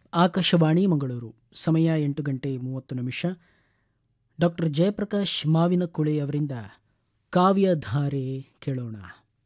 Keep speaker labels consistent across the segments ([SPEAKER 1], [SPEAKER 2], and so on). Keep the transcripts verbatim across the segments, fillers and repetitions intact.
[SPEAKER 1] ಆಕಾಶವಾಣಿ ಮಂಗಳೂರು. ಸಮಯ ಎಂಟು ಗಂಟೆ ಮೂವತ್ತು ನಿಮಿಷ. ಡಾಕ್ಟರ್ ಜಯಪ್ರಕಾಶ್ ಮಾವಿನಕುಳಿ ಅವರಿಂದ ಕಾವ್ಯಧಾರೆ ಕೇಳೋಣ.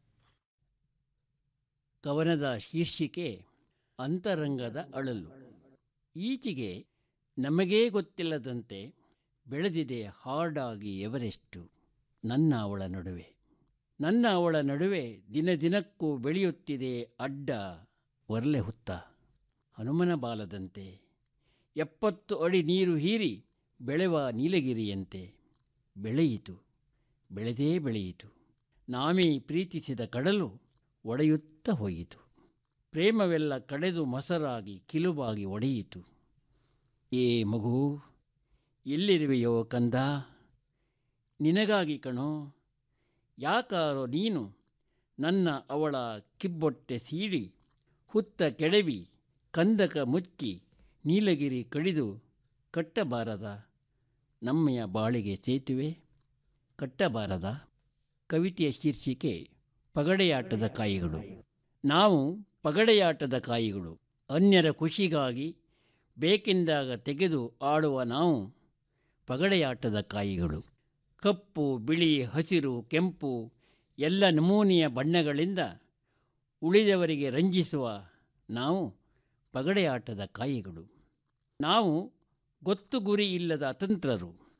[SPEAKER 2] ಕವನದ ಶೀರ್ಷಿಕೆ ಅಂತರಂಗದ ಅಳಲು. ಈಚೆಗೆ ನಮಗೇ ಗೊತ್ತಿಲ್ಲದಂತೆ ಬೆಳೆದಿದೆ ಹಾರ್ಡಾಗಿ ಎವರೆಸ್ಟು ನನ್ನ ಅವಳ ನಡುವೆ. ನನ್ನ ಅವಳ ನಡುವೆ ದಿನ ದಿನಕ್ಕೂ ಬೆಳೆಯುತ್ತಿದೆ ಅಡ್ಡ ಒರ್ಲೆ ಹುತ್ತ ಹನುಮನ ಬಾಲದಂತೆ. ಎಪ್ಪತ್ತು ಅಡಿ ನೀರು ಹೀರಿ ಬೆಳೆವ ನೀಲಗಿರಿಯಂತೆ ಬೆಳೆಯಿತು, ಬೆಳೆದೇ ಬೆಳೆಯಿತು. ನಾಮೇ ಪ್ರೀತಿಸಿದ ಕಡಲು ಒಡೆಯುತ್ತಾ ಹೋಯಿತು. ಪ್ರೇಮವೆಲ್ಲ ಕಡೆದು ಮೊಸರಾಗಿ ಕಿಲುಬಾಗಿ ಒಡೆಯಿತು. ಏ ಮಗು, ಎಲ್ಲಿರುವೆಯೋ ಕಂದ, ನಿನಗಾಗಿ ಕಣೋ. ಯಾಕಾರೋ ನೀನು ನನ್ನ ಅವಳ ಕಿಬ್ಬೊಟ್ಟೆ ಸೀಳಿ ಹುತ್ತ ಕೆಡವಿ ಕಂದಕ ಮುಚ್ಚಿ ನೀಲಗಿರಿ ಕಡಿದು ಕಟ್ಟಬಾರದ ನಮ್ಮೆಯ ಬಾಳಿಗೆ ಸೇತುವೆ ಕಟ್ಟಬಾರದ. ಕವಿತೆಯ ಶೀರ್ಷಿಕೆ ಪಗಡೆಯಾಟದ ಕಾಯಿಗಳು. ನಾವು ಪಗಡೆಯಾಟದ ಕಾಯಿಗಳು. ಅನ್ಯರ ಖುಷಿಗಾಗಿ ಬೇಕೆಂದಾಗ ತೆಗೆದು ಆಡುವ ನಾವು ಪಗಡೆಯಾಟದ ಕಾಯಿಗಳು. ಕಪ್ಪು, ಬಿಳಿ, ಹಸಿರು, ಕೆಂಪು ಎಲ್ಲ ನಮೂನೆಯ ಬಣ್ಣಗಳಿಂದ ಉಳಿದವರಿಗೆ ರಂಜಿಸುವ ನಾವು ಪಗಡೆಯಾಟದ ಕಾಯಿಗಳು. ನಾವು ಗೊತ್ತು ಗುರಿ ಇಲ್ಲದ ಅತಂತ್ರರು.